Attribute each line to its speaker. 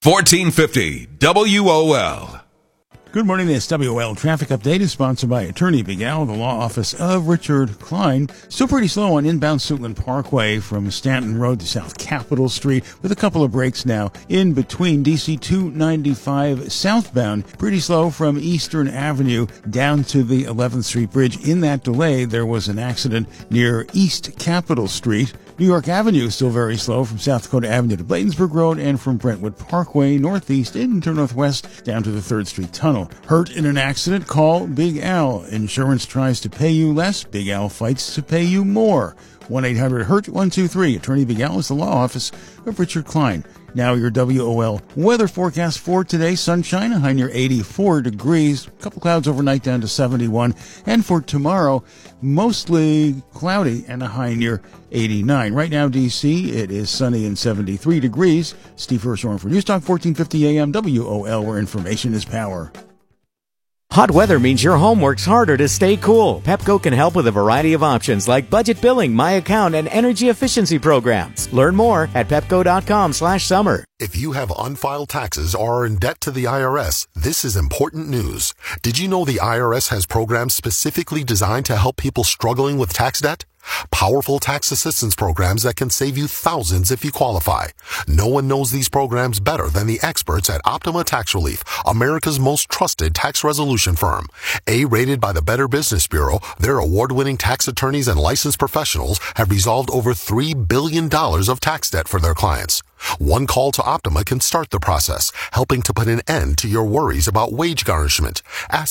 Speaker 1: 1450 WOL.
Speaker 2: Good morning. This WOL traffic update is sponsored by Attorney Big Al, the law office of Richard Klein. Still pretty slow on inbound Suitland Parkway from Stanton Road to South Capitol Street, with a couple of breaks now in between. DC 295 southbound, pretty slow from Eastern Avenue down to the 11th Street Bridge. In that delay, there was an accident near East Capitol Street. New York Avenue is still very slow from South Dakota Avenue to Bladensburg Road, and from Brentwood Parkway northeast into northwest down to the 3rd Street Tunnel. Hurt in an accident? Call Big Al. Insurance tries to pay you less. Big Al fights to pay you more. 1-800-HURT-123. Attorney Big Al is the law office of Richard Klein. Now your WOL weather forecast for today. Sunshine, a high near 84 degrees. A couple clouds overnight down to 71. And for tomorrow, mostly cloudy and a high near 89. Right now, D.C., it is sunny and 73 degrees. Steve Hirshhorn for Newstalk 1450 AM WOL, where information is power.
Speaker 3: Hot weather means your home works harder to stay cool. Pepco can help with a variety of options like budget billing, My Account, and energy efficiency programs. Learn more at pepco.com/summer.
Speaker 4: If you have unfiled taxes or are in debt to the IRS, this is important news. Did you know the IRS has programs specifically designed to help people struggling with tax debt? Powerful tax assistance programs that can save you thousands if you qualify. No one knows these programs better than the experts at Optima Tax Relief, America's most trusted tax resolution firm. A-rated by the Better Business Bureau, their award-winning tax attorneys and licensed professionals have resolved over $3 billion of tax debt for their clients. One call to Optima can start the process, helping to put an end to your worries about wage garnishment. Ask